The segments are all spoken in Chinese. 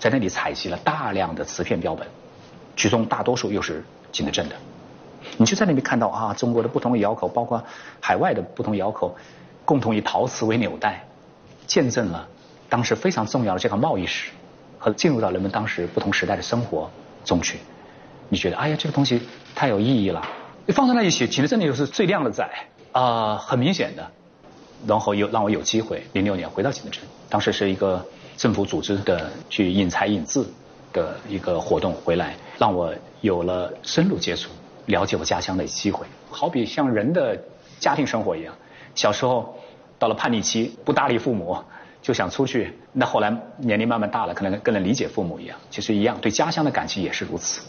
在那里采集了大量的瓷片标本，其中大多数又是景德镇的。你就在那边看到啊，中国的不同的窑口，包括海外的不同窑口，共同以陶瓷为纽带，见证了当时非常重要的这个贸易史和进入到人们当时不同时代的生活中去。你觉得哎呀，这个东西太有意义了。你放在那一起，景德镇又是最靓的仔很明显的。然后又让我有机会06年回到景德镇，当时是一个政府组织的去引才引智的一个活动回来，让我有了深入接触了解我家乡的机会。好比像人的家庭生活一样，小时候到了叛逆期不搭理父母就想出去，那后来年龄慢慢大了，可能更能理解父母一样，其實一樣，對家鄉的感情也是如此。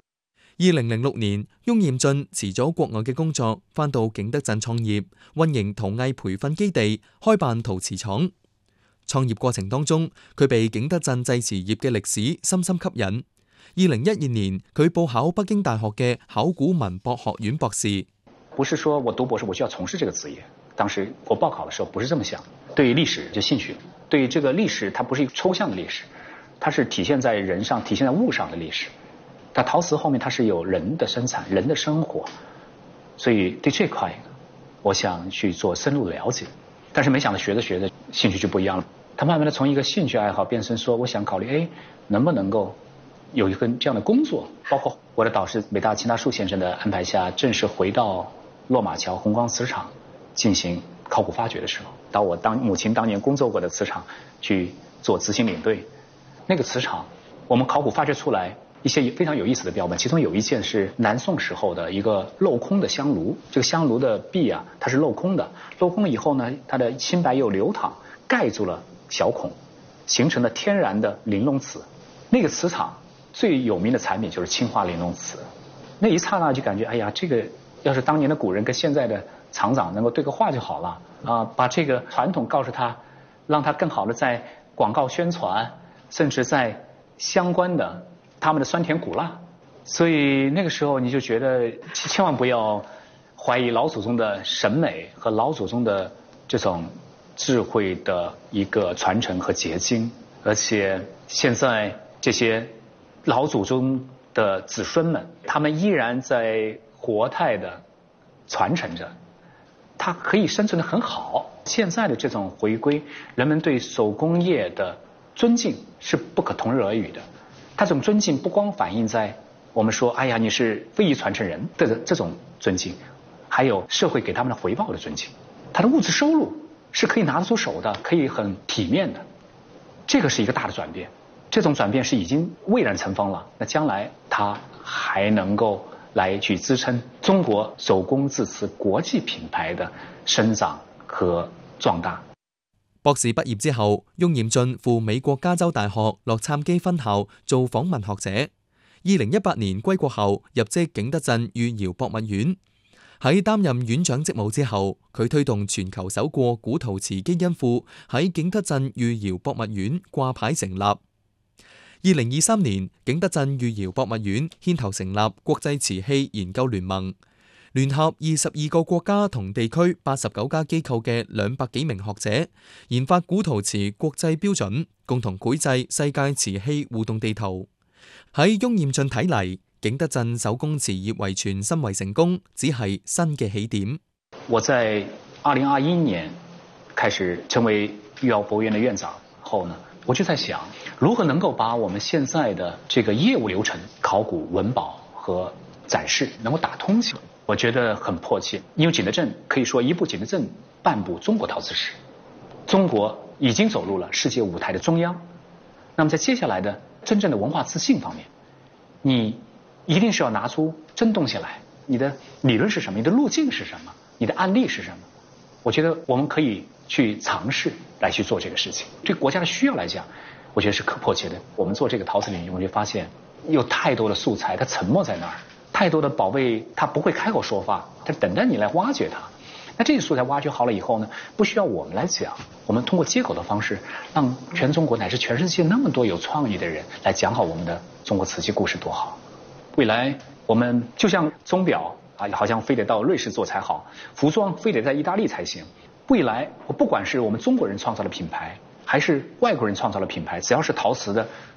2006年，翁彥俊辭咗國外嘅工作，返到景德鎮創業，運營陶藝培訓基地，開辦陶瓷廠。創業過程當中，佢被景德鎮製瓷業嘅歷史深深吸引。2012年，佢報考北京大學嘅考古文博學院博士。 不是說我讀博士我就要從事這個職業，當時我報考的時候不是這麼想。對於歷史就興趣，對於這個歷史它不是一個抽象的歷史，它是體現在人上、體現在物上的歷史。它陶瓷後面它是有人的生產、人的生活，所以對這塊我想去做深入的了解。但是沒想到學着學着興趣就不一樣了，它慢慢的從一個興趣愛好變成說我想考慮能不能夠有一份這樣的工作。包括我的導師北大秦大樹先生的安排下，正式回到落馬橋紅光瓷廠進行考古發掘的時候，到我母親當年工作過的瓷廠去做執行領隊。那個瓷廠我們考古發掘出來一些非常有意思的標本，其中有一件是南宋時候的一個鏤空的香爐，這個香爐的壁啊，它是鏤空的，鏤空了以後呢，它的清白釉流淌蓋住了小孔，形成了天然的玲珑瓷。那個瓷廠最有名的產品就是青花玲珑瓷。那一剎那就感覺，哎呀，這個要是當年的古人跟現在的廠長能夠對個話就好了啊，把這個傳統告訴他，讓他更好的在廣告宣傳，甚至在相關的他們的酸甜苦辣。所以那個時候你就覺得千萬不要懷疑老祖宗的審美和老祖宗的這種智慧的一個傳承和結晶。而且現在這些老祖宗的子孫們，他們依然在活態的傳承着，它可以生存得很好。現在的這種回歸，人們對手工業的尊敬是不可同日而語的。它這種尊敬不光反映在我們說哎呀你是非遺傳承人的這種尊敬，還有社會給他們的回報的尊敬。他的物質收入是可以拿得出手的，可以很體面的，這個是一個大的轉變。這種轉變是已經蔚然成風了，那將來它還能夠來去支撐中國手工製瓷國際品牌的生長和壯大。 博士畢業之後，翁彥俊赴美國加州大學洛杉磯分校做訪問學者。2018年歸國後，入職景德鎮御窯博物院。喺擔任院長職務之後，佢推動全球首個古陶瓷基因庫喺景德鎮御窯博物院掛牌成立。2023年，景德鎮御窯博物院牽頭成立國際瓷器研究聯盟，聯合22個國家同地區89家機構嘅200幾名學者，研發古陶瓷國際標準，共同繪製世界瓷器互動地圖。喺翁彥俊睇嚟，景德鎮手工瓷業遺傳甚為成功，只係新嘅起點。 我在2021年開始成為御窯博物院的院長後呢，我就在想，如何能夠把我們現在的這個業務流程、考古、文保和展示能夠打通起來。我覺得很迫切，因為景德鎮可以說一部景德鎮，半部中國陶瓷史。中國已經走入了世界舞台的中央，那麼在接下來的真正的文化自信方面，你一定是要拿出真東西來。你的理論是什麼？你的路徑是什麼？你的案例是什麼？我覺得我們可以去嘗試來去做這個事情。對國家的需要來講，我覺得是可迫切的。我們做這個陶瓷領域，我就發現有太多的素材，它沉沒在那兒；太多的寶貝，它不會開口說話，它等待你來挖掘它。那這些素材挖掘好了以後呢，不需要我們來講，我們通過接口的方式，讓全中國乃至全世界那麼多有創意的人來講好我們的中國瓷器故事，多好。未來我們就像鐘錶啊，好像非得到瑞士做才好，服裝非得在意大利才行。未來我不管是我們中國人創造的品牌，還是外國人創造的品牌，只要是陶瓷的